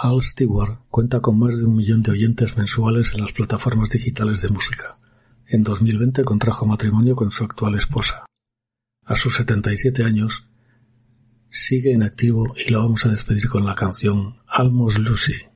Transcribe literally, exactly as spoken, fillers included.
Al Stewart cuenta con más de un millón de oyentes mensuales en las plataformas digitales de música. En dos mil veinte contrajo matrimonio con su actual esposa. A sus setenta y siete años, sigue en activo y lo vamos a despedir con la canción Almost Lucy.